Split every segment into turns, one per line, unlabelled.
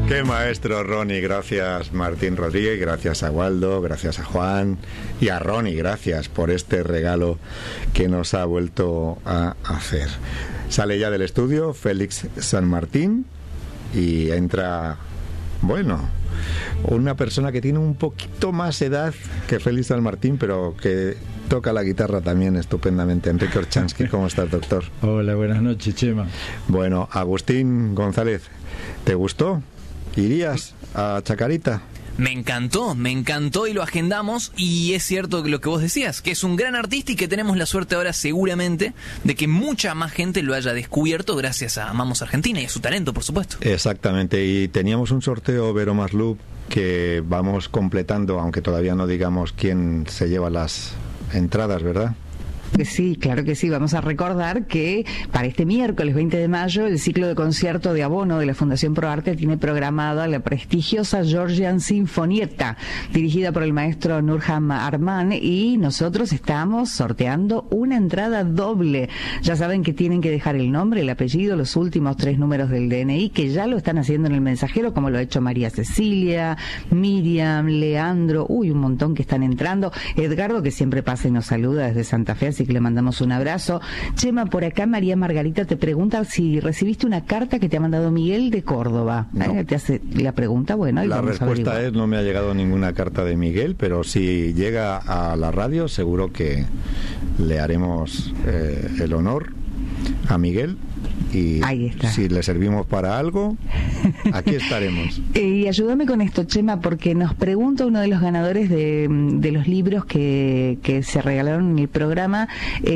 Qué maestro, Ronnie. Gracias, Martín Rodríguez. Gracias a Waldo. Gracias a Juan. Y a Ronnie, gracias por este regalo que nos ha vuelto a hacer. Sale ya del estudio Félix San Martín y entra, bueno, una persona que tiene un poquito más edad que Félix San Martín, pero que toca la guitarra también estupendamente. Enrique Orchansky, ¿cómo estás, doctor?
Hola, buenas noches, Chema.
Bueno, Agustín González, ¿te gustó? ¿Irías a Chacarita?
Me encantó y lo agendamos, y es cierto que lo que vos decías, que es un gran artista y que tenemos la suerte ahora seguramente de que mucha más gente lo haya descubierto gracias a Amamos Argentina y a su talento, por supuesto.
Exactamente, y teníamos un sorteo Vero Maslup que vamos completando, aunque todavía no digamos quién se lleva las entradas, ¿verdad?
Sí, claro que sí. Vamos a recordar que para este miércoles 20 de mayo el ciclo de concierto de abono de la Fundación ProArte tiene programada la prestigiosa Georgian Sinfonietta, dirigida por el maestro Nurham Arman, y nosotros estamos sorteando una entrada doble. Ya saben que tienen que dejar el nombre, el apellido, los últimos 3 números del DNI, que ya lo están haciendo en el mensajero, como lo ha hecho María Cecilia, Miriam, Leandro, un montón que están entrando. Edgardo, que siempre pasa y nos saluda desde Santa Fe, así que le mandamos un abrazo. Chema, por acá María Margarita te pregunta si recibiste una carta que te ha mandado Miguel de Córdoba.
No.
Te hace la pregunta, bueno, y
la
vamos
respuesta
a
es: no me ha llegado ninguna carta de Miguel, pero si llega a la radio seguro que le haremos el honor a Miguel. Y
ahí está.
Si le servimos para algo, aquí estaremos.
Y ayúdame con esto, Chema, porque nos pregunta uno de los ganadores de los libros que se regalaron en el programa,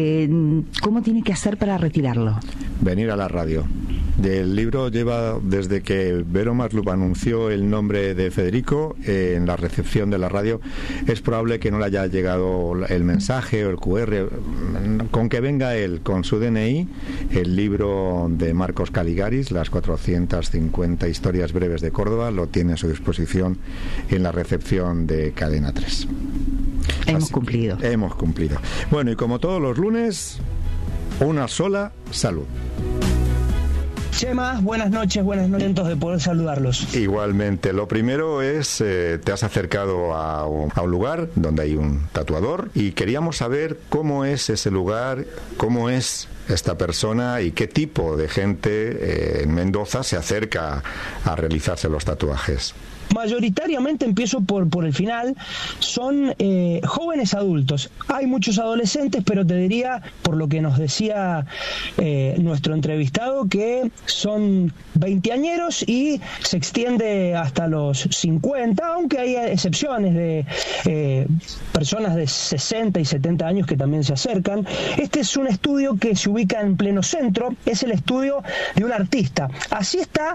¿cómo tiene que hacer para retirarlo?
Venir a la radio. El libro lleva desde que Vero Maslup anunció el nombre de Federico en la recepción de la radio. Es probable que no le haya llegado el mensaje o el QR. Con que venga él con su DNI, el libro de Marcos Caligaris, las 450 historias breves de Córdoba, lo tiene a su disposición en la recepción de Cadena 3.
Hemos cumplido.
Hemos cumplido. Bueno, y como todos los lunes, una sola salud.
Chema, buenas noches, contentos de poder saludarlos.
Igualmente, lo primero es, te has acercado a un lugar donde hay un tatuador y queríamos saber cómo es ese lugar, cómo es esta persona y qué tipo de gente en Mendoza se acerca a realizarse los tatuajes.
Mayoritariamente, empiezo por el final, son jóvenes adultos. Hay muchos adolescentes, pero te diría, por lo que nos decía nuestro entrevistado, que son veinteañeros y se extiende hasta los 50, aunque hay excepciones de personas de 60 y 70 años que también se acercan. Este es un estudio que se ubica en pleno centro, es el estudio de un artista. Así está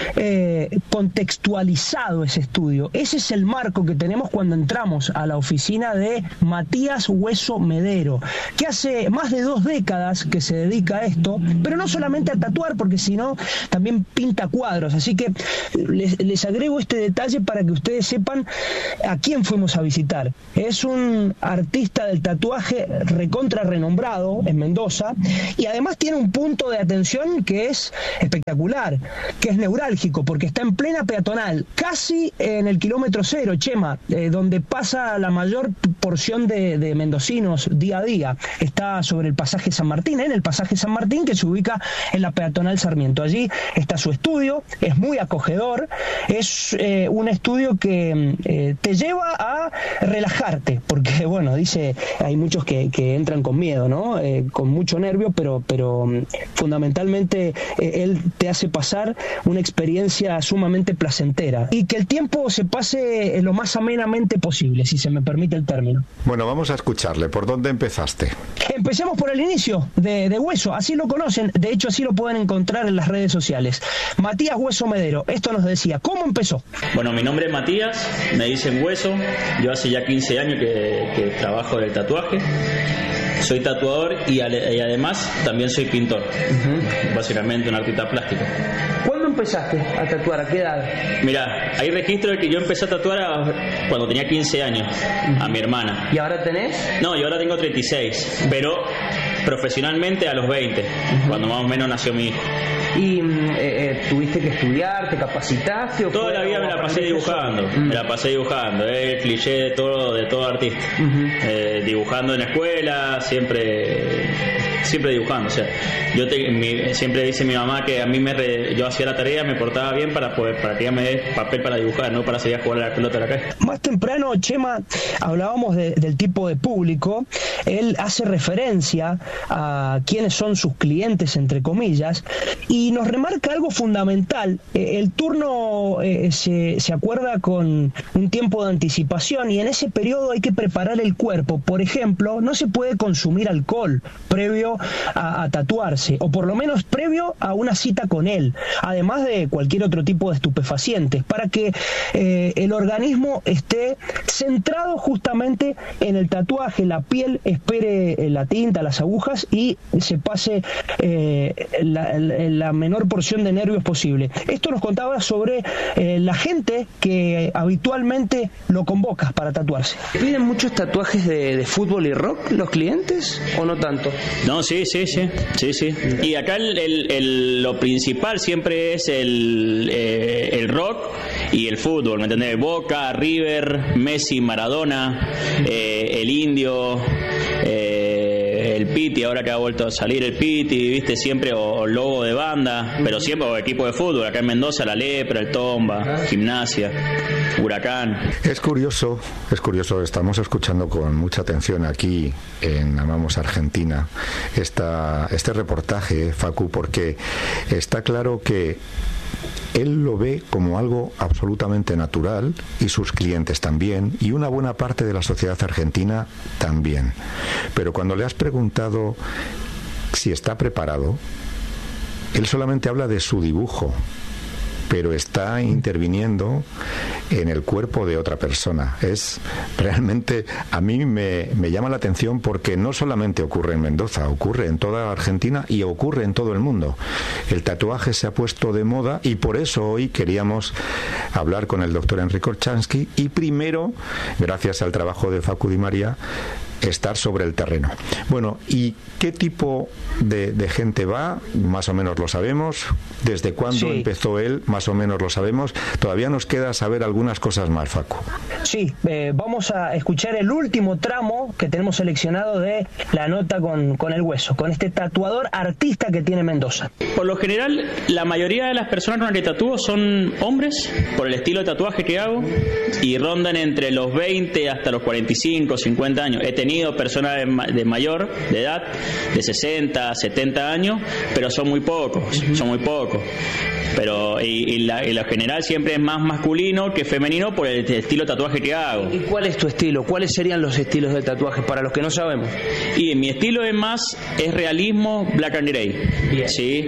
contextualizado ese estudio. Ese es el marco que tenemos cuando entramos a la oficina de Matías Hueso Medero, que hace más de 2 décadas que se dedica a esto, pero no solamente a tatuar, porque sino también pinta cuadros. Así que les agrego este detalle para que ustedes sepan a quién fuimos a visitar. Es un artista del tatuaje recontra renombrado en Mendoza, y además tiene un punto de atención que es espectacular, que es neurálgico, porque está en plena peatonal, casi en el kilómetro 0, Chema, donde pasa la mayor porción de mendocinos día a día. Está sobre el pasaje San Martín, en el pasaje San Martín, que se ubica en la peatonal Sarmiento. Allí está su estudio, es muy acogedor, es un estudio que te lleva a relajarte, porque bueno, dice, hay muchos que entran con miedo, ¿no? Con mucho nervio, pero fundamentalmente él te hace pasar una experiencia sumamente placentera y que el tiempo se pase lo más amenamente posible, si se me permite el término.
Bueno, vamos a escucharle. ¿Por dónde empezaste?
Empecemos por el inicio de Hueso, así lo conocen, de hecho así lo pueden encontrar en las redes sociales. Matías Hueso Medero, esto nos decía, ¿cómo empezó?
Bueno, mi nombre es Matías, me dicen Hueso, yo hace ya 15 años que trabajo del tatuaje. Soy tatuador y además también soy pintor, básicamente un artista plástico.
¿Cuándo empezaste a tatuar? ¿A qué edad?
Mira, hay registro de que yo empecé a tatuar cuando tenía 15 años, a mi hermana.
¿Y ahora tenés?
No, yo ahora tengo 36, pero profesionalmente a los 20, cuando más o menos nació mi hijo.
¿Y tuviste que estudiar, te capacitaste?
Toda la vida me la pasé dibujando, es el cliché de todo artista. Dibujando en la escuela, siempre dibujando. O sea, siempre dice mi mamá que a mí yo hacía la tarea, me portaba bien para que ella me dé papel para dibujar, no para salir a jugar a la pelota a la calle.
Más temprano, Chema, hablábamos del tipo de público. Él hace referencia a quiénes son sus clientes, entre comillas, y nos remarca algo fundamental. El turno se acuerda con un tiempo de anticipación, y en ese periodo hay que preparar el cuerpo. Por ejemplo, no se puede consumir alcohol previo a tatuarse, o por lo menos previo a una cita con él, además de cualquier otro tipo de estupefacientes, para que el organismo esté centrado justamente en el tatuaje, la piel espere la tinta, las agujas, y se pase la menor porción de nervios posible. Esto nos contaba sobre la gente que habitualmente lo convoca para tatuarse.
¿Piden muchos tatuajes de fútbol y rock los clientes o no tanto?
No, sí. Y acá lo principal siempre es el rock y el fútbol, ¿me entendés? Boca, River, Messi, Maradona, el Indio, el Piti, ahora que ha vuelto a salir el Piti, viste, siempre, o logo de banda, pero siempre o equipo de fútbol. Acá en Mendoza, la Lepra, el Tomba, Gimnasia, Huracán.
Es curioso, estamos escuchando con mucha atención aquí en Amamos Argentina este reportaje, Facu, porque está claro que él lo ve como algo absolutamente natural, y sus clientes también, y una buena parte de la sociedad argentina también. Pero cuando le has preguntado si está preparado, él solamente habla de su dibujo, pero está interviniendo en el cuerpo de otra persona. Es realmente, a mí me llama la atención, porque no solamente ocurre en Mendoza, ocurre en toda Argentina y ocurre en todo el mundo. El tatuaje se ha puesto de moda, y por eso hoy queríamos hablar con el doctor Enrique Olchansky, y primero, gracias al trabajo de Facu Di María, estar sobre el terreno. Bueno, ¿y qué tipo de gente va? Más o menos lo sabemos. ¿Desde cuándo empezó él? Más o menos lo sabemos. Todavía nos queda saber algunas cosas más, Facu.
Sí, vamos a escuchar el último tramo que tenemos seleccionado de la nota con el hueso, con este tatuador artista que tiene Mendoza.
Por lo general, la mayoría de las personas con las que tatúo son hombres, por el estilo de tatuaje que hago, y rondan entre los 20 hasta los 45, 50 años. He tenido personas de mayor, de edad, de 60, 70 años, pero son muy pocos. Pero lo general siempre es más masculino que femenino por el estilo de tatuaje que hago.
¿Y cuál es tu estilo? ¿Cuáles serían los estilos de tatuaje para los que no sabemos?
Y mi estilo es realismo, black and gray. Bien. Sí,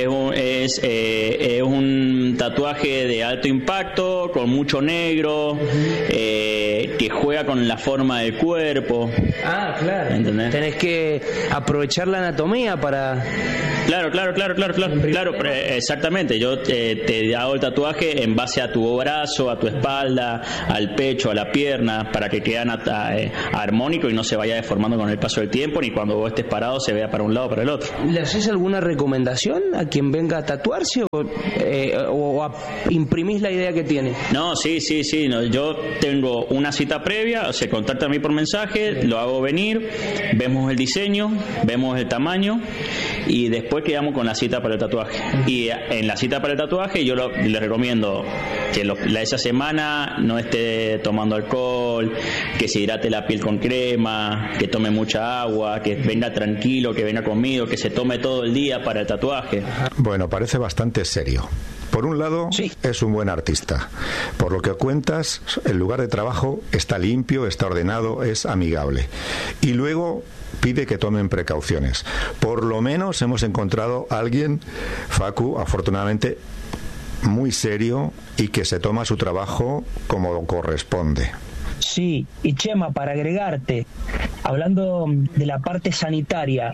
es un tatuaje de alto impacto, con mucho negro, que juega con la forma del cuerpo.
Ah, claro.
¿Entendés?
Tenés que aprovechar la anatomía para...
Claro, exactamente. Yo te hago el tatuaje en base a tu brazo, a tu espalda, al pecho, a la pierna, para que quede armónico y no se vaya deformando con el paso del tiempo, ni cuando vos estés parado se vea para un lado o para el otro.
¿Le haces alguna recomendación a quien venga a tatuarse o imprimís la idea que tiene?
No, sí. No, yo tengo una cita previa, se contacta a mí por mensaje, lo hago venir, vemos el diseño, vemos el tamaño, y después quedamos con la cita para el tatuaje. Y en la cita para el tatuaje yo le recomiendo que esa semana no esté tomando alcohol, que se hidrate la piel con crema, que tome mucha agua, que venga tranquilo, que venga conmigo, que se tome todo el día para el tatuaje.
Bueno, parece bastante serio. Por un lado, es un buen artista. Por lo que cuentas, el lugar de trabajo está limpio, está ordenado, es amigable. Y luego pide que tomen precauciones. Por lo menos hemos encontrado a alguien, Facu, afortunadamente, muy serio, y que se toma su trabajo como corresponde.
Sí, y Chema, para agregarte, hablando de la parte sanitaria,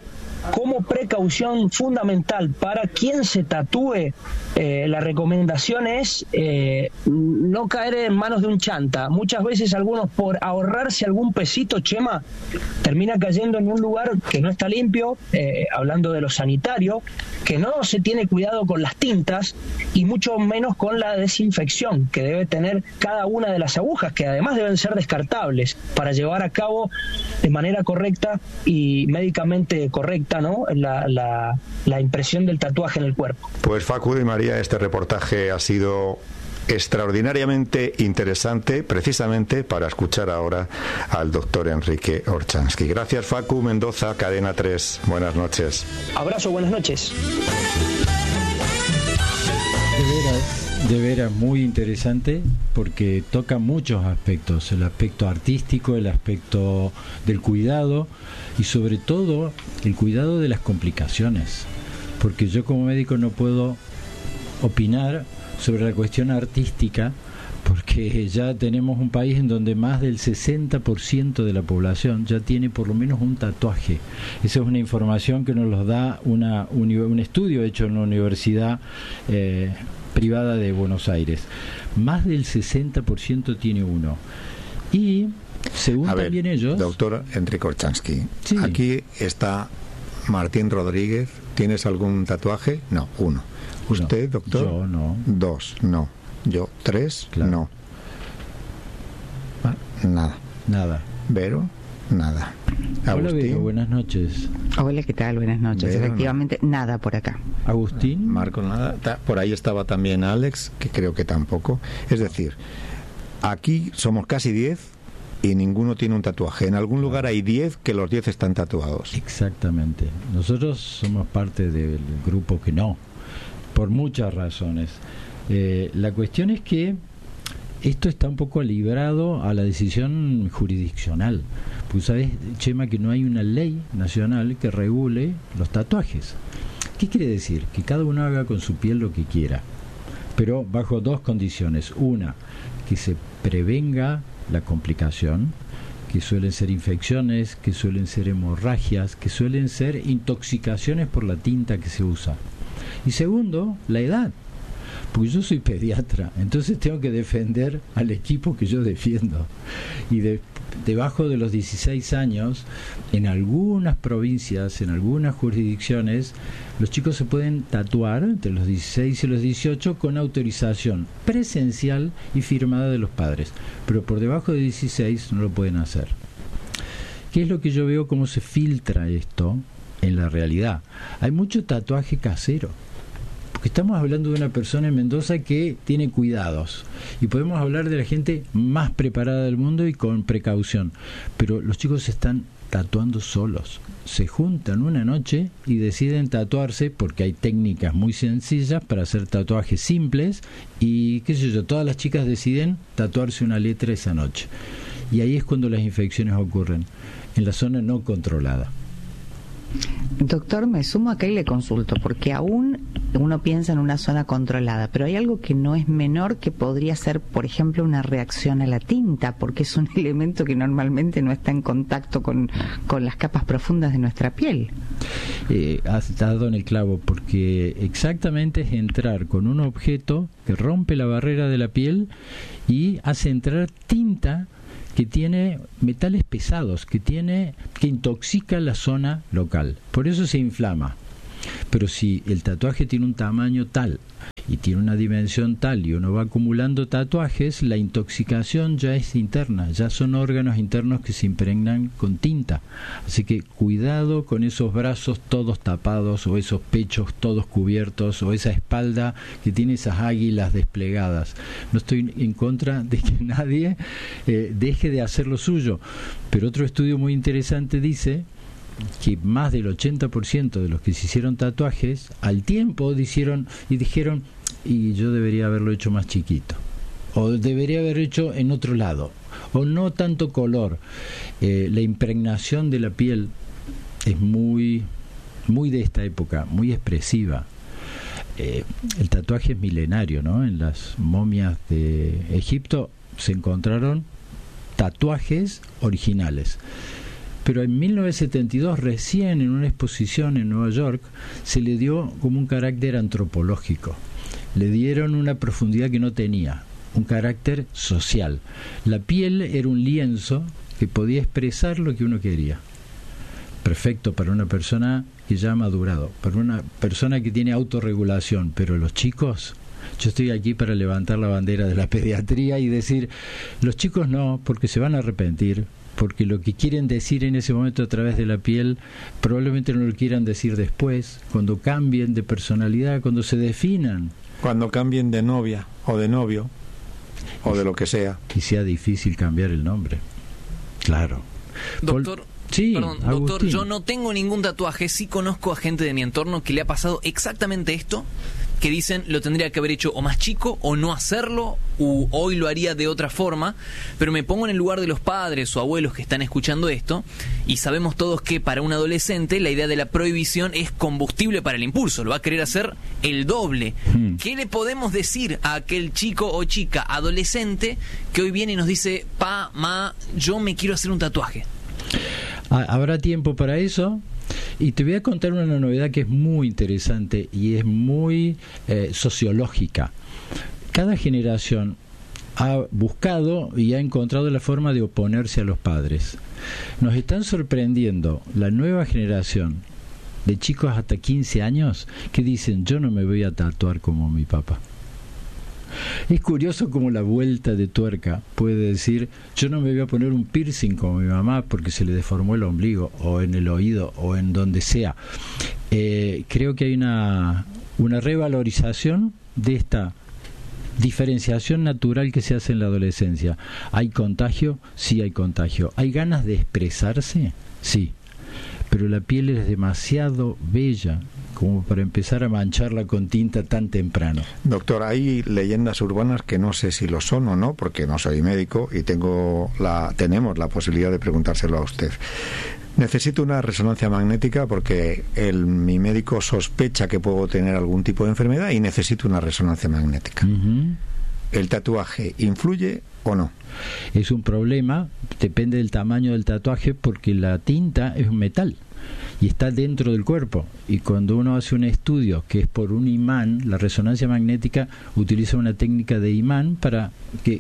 como precaución fundamental para quien se tatúe, la recomendación es no caer en manos de un chanta. Muchas veces algunos, por ahorrarse algún pesito, Chema, termina cayendo en un lugar que no está limpio, hablando de lo sanitario, que no se tiene cuidado con las tintas y mucho menos con la desinfección que debe tener cada una de las agujas, que además deben ser descartables para llevar a cabo de manera correcta y médicamente correcta, ¿no?, la impresión del tatuaje en el cuerpo.
Pues Facu y María, este reportaje ha sido extraordinariamente interesante, precisamente para escuchar ahora al doctor Enrique Orchansky. Gracias, Facu Mendoza, Cadena 3. Buenas noches.
Abrazo, buenas noches.
De veras muy interesante, porque toca muchos aspectos: el aspecto artístico, el aspecto del cuidado y sobre todo el cuidado de las complicaciones, porque yo como médico no puedo opinar sobre la cuestión artística, porque ya tenemos un país en donde más del 60% de la población ya tiene por lo menos un tatuaje. Esa es una información que nos lo da un estudio hecho en la Universidad privada de Buenos Aires. Más del 60% tiene uno. Y según también ellos...
Doctor Enrique Orchansky,
sí.
Aquí está Martín Rodríguez. ¿Tienes algún tatuaje? No, uno. ¿Usted,
no,
doctor?
Yo no.
2, no. Yo, 3,
claro.
No. Nada.
Nada.
Vero, nada.
Hola, Vero, buenas noches.
Hola, ¿qué tal? Buenas noches.
Vero,
efectivamente,
no.
Nada por acá.
Agustín.
Marco, nada. Por ahí estaba también Alex, que creo que tampoco. Es decir, aquí somos casi 10 y ninguno tiene un tatuaje. En algún lugar hay 10 que los 10 están tatuados.
Exactamente. Nosotros somos parte del grupo que no, por muchas razones. La cuestión es que esto está un poco librado a la decisión jurisdiccional. Pues sabes, Chema, que no hay una ley nacional que regule los tatuajes. ¿Qué quiere decir? Que cada uno haga con su piel lo que quiera, pero bajo dos condiciones. Una, que se prevenga la complicación, que suelen ser infecciones, que suelen ser hemorragias, que suelen ser intoxicaciones por la tinta que se usa. Y segundo, la edad. Porque yo soy pediatra, entonces tengo que defender al equipo que yo defiendo. Y debajo de los 16 años, en algunas provincias, en algunas jurisdicciones, los chicos se pueden tatuar entre los 16 y los 18 con autorización presencial y firmada de los padres. Pero por debajo de 16 no lo pueden hacer. ¿Qué es lo que yo veo cómo se filtra esto en la realidad? Hay mucho tatuaje casero. Estamos hablando de una persona en Mendoza que tiene cuidados y podemos hablar de la gente más preparada del mundo y con precaución, pero los chicos se están tatuando solos, se juntan una noche y deciden tatuarse porque hay técnicas muy sencillas para hacer tatuajes simples y qué sé yo, todas las chicas deciden tatuarse una letra esa noche y ahí es cuando las infecciones ocurren en la zona no controlada.
Doctor, me sumo acá y le consulto, porque aún uno piensa en una zona controlada, pero hay algo que no es menor, que podría ser, por ejemplo, una reacción a la tinta, porque es un elemento que normalmente no está en contacto con las capas profundas de nuestra piel.
Has dado en el clavo, porque exactamente es entrar con un objeto que rompe la barrera de la piel y hace entrar tinta que tiene metales pesados, que intoxica la zona local. Por eso se inflama. Pero si el tatuaje tiene un tamaño tal y tiene una dimensión tal y uno va acumulando tatuajes, la intoxicación ya es interna, ya son órganos internos que se impregnan con tinta. Así que cuidado con esos brazos todos tapados, o esos pechos todos cubiertos, o esa espalda que tiene esas águilas desplegadas. No estoy en contra de que nadie deje de hacer lo suyo, pero otro estudio muy interesante dice que más del 80% de los que se hicieron tatuajes al tiempo dijeron, y yo debería haberlo hecho más chiquito, o debería haber hecho en otro lado, o no tanto color. La impregnación de la piel es muy de esta época, muy expresiva. El tatuaje es milenario, ¿no? En las momias de Egipto se encontraron tatuajes originales. pero en 1972, recién en una exposición en Nueva York, se le dio como un carácter antropológico. Le dieron una profundidad que no tenía, un carácter social. La piel era un lienzo que podía expresar lo que uno quería. Perfecto para una persona que ya ha madurado, para una persona que tiene autorregulación, pero los chicos, yo estoy aquí para levantar la bandera de la pediatría y decir, los chicos no, porque se van a arrepentir, porque lo que quieren decir en ese momento a través de la piel probablemente no lo quieran decir después, cuando cambien de personalidad, cuando se definan.
Cuando cambien de novia o de novio o de lo que sea.
Y sea difícil cambiar el nombre. Claro.
Doctor,
sí,
perdón, doctor, yo no tengo ningún tatuaje, sí conozco a gente de mi entorno que le ha pasado exactamente esto, que dicen lo tendría que haber hecho o más chico o no hacerlo, o hoy lo haría de otra forma, pero me pongo en el lugar de los padres o abuelos que están escuchando esto y sabemos todos que para un adolescente la idea de la prohibición es combustible para el impulso, lo va a querer hacer el doble. ¿Qué le podemos decir a aquel chico o chica adolescente que hoy viene y nos dice, pa, ma, yo me quiero hacer un tatuaje?
Habrá tiempo para eso. Y te voy a contar una novedad que es muy interesante y es muy sociológica. Cada generación ha buscado y ha encontrado la forma de oponerse a los padres. Nos están sorprendiendo la nueva generación de chicos hasta 15 años que dicen, yo no me voy a tatuar como mi papá. Es curioso como la vuelta de tuerca puede decir, yo no me voy a poner un piercing como mi mamá porque se le deformó el ombligo o en el oído o en donde sea. Creo que hay una revalorización de esta diferenciación natural que se hace en la adolescencia. ¿Hay contagio? Sí hay contagio. ¿Hay ganas de expresarse? Sí. Pero la piel es demasiado bella como para empezar a mancharla con tinta tan temprano.
Doctor, hay leyendas urbanas que no sé si lo son o no, porque no soy médico y tenemos la posibilidad de preguntárselo a usted. Necesito una resonancia magnética porque mi médico sospecha que puedo tener algún tipo de enfermedad y necesito una resonancia magnética. ¿El tatuaje influye o no?
Es un problema, depende del tamaño del tatuaje, porque la tinta es un metal y está dentro del cuerpo, y cuando uno hace un estudio que es por un imán, la resonancia magnética utiliza una técnica de imán para que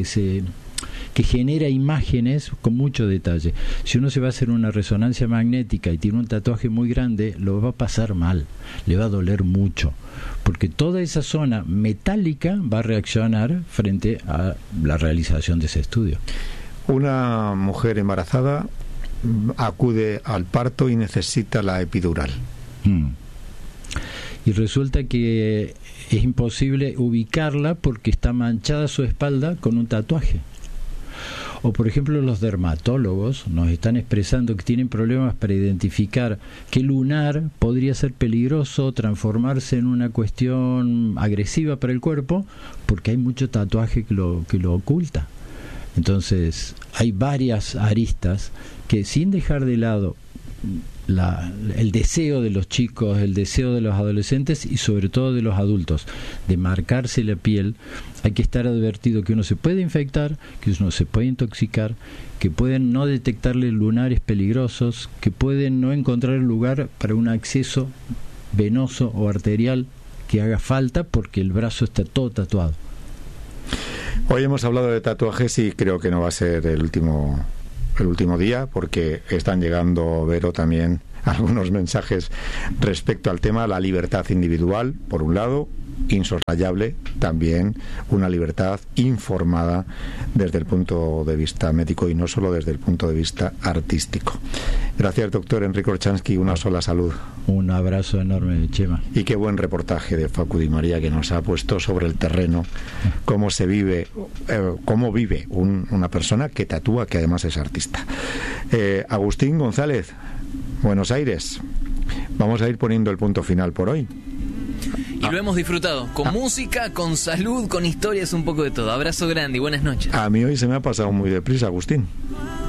genera imágenes con mucho detalle. Si uno se va a hacer una resonancia magnética y tiene un tatuaje muy grande, lo va a pasar mal, le va a doler mucho, porque toda esa zona metálica va a reaccionar frente a la realización de ese estudio. Una mujer embarazada acude al parto y necesita la epidural. Y resulta que es imposible ubicarla porque está manchada su espalda con un tatuaje. O por ejemplo los dermatólogos nos están expresando que tienen problemas para identificar qué lunar podría ser peligroso, transformarse en una cuestión agresiva para el cuerpo, porque hay mucho tatuaje que lo oculta. Entonces hay varias aristas que, sin dejar de lado el deseo de los chicos, el deseo de los adolescentes y sobre todo de los adultos de marcarse la piel, hay que estar advertido que uno se puede infectar, que uno se puede intoxicar, que pueden no detectarle lunares peligrosos, que pueden no encontrar el lugar para un acceso venoso o arterial que haga falta porque el brazo está todo tatuado.
Hoy hemos hablado de tatuajes y creo que no va a ser el último día, porque están llegando, Vero, también algunos mensajes respecto al tema, la libertad individual, por un lado, insoslayable, también una libertad informada desde el punto de vista médico y no solo desde el punto de vista artístico. Gracias, doctor Enrique Orchansky, una sola salud.
Un abrazo enorme, Chema.
Y qué buen reportaje de Facu Di María, que nos ha puesto sobre el terreno cómo vive una persona que tatúa, que además es artista. Agustín González, Buenos Aires. Vamos a ir poniendo el punto final por hoy.
Y lo hemos disfrutado, con música, con salud, con historias, un poco de todo. Abrazo grande y buenas noches.
A mí hoy se me ha pasado muy deprisa, Agustín.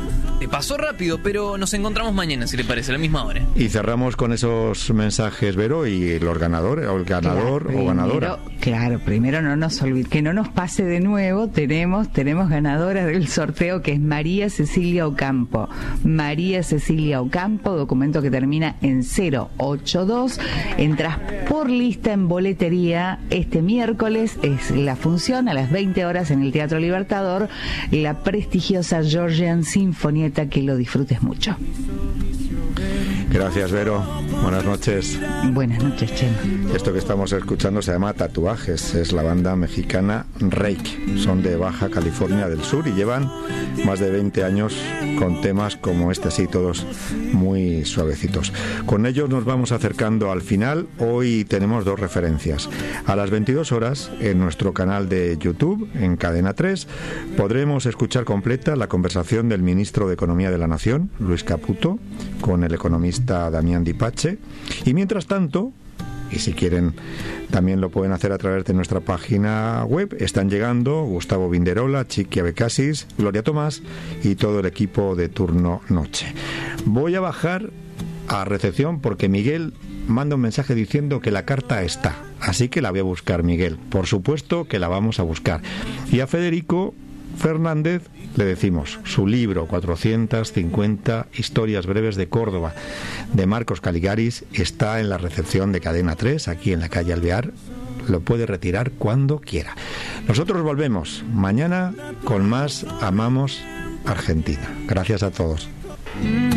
pasó rápido, pero nos encontramos mañana, si le parece, a la misma hora.
Y cerramos con esos mensajes, Vero, y los ganadores, o el ganador o ganadora.
Claro, primero no nos olvidemos, que no nos pase de nuevo, tenemos ganadora del sorteo, que es María Cecilia Ocampo. María Cecilia Ocampo, documento que termina en 082. Entras por lista en boletería este miércoles, es la función a las 20 horas en el Teatro Libertador, la prestigiosa Georgian Sinfonietta, que lo disfrutes mucho.
Gracias, Vero. Buenas noches.
Buenas noches, Chema.
Esto que estamos escuchando se llama Tatuajes. Es la banda mexicana Reik. Son de Baja California del Sur y llevan más de 20 años con temas como este, así, todos muy suavecitos. Con ellos nos vamos acercando al final. Hoy tenemos 2 referencias. A las 22 horas, en nuestro canal de YouTube, en Cadena 3, podremos escuchar completa la conversación del ministro de Economía de la Nación, Luis Caputo, con el economista Damián Dipache. Y mientras tanto, y si quieren también lo pueden hacer a través de nuestra página web, están llegando Gustavo Vinderola, Chiqui Abecasis, Gloria Tomás y todo el equipo de Turno Noche. Voy a bajar a recepción porque Miguel manda un mensaje diciendo que la carta está, así que la voy a buscar, Miguel. Por supuesto que la vamos a buscar. Y a Federico Fernández le decimos, su libro 450 historias breves de Córdoba, de Marcos Caligaris, está en la recepción de Cadena 3, aquí en la calle Alvear. Lo puede retirar cuando quiera. Nosotros volvemos mañana con más Amamos Argentina. Gracias a todos.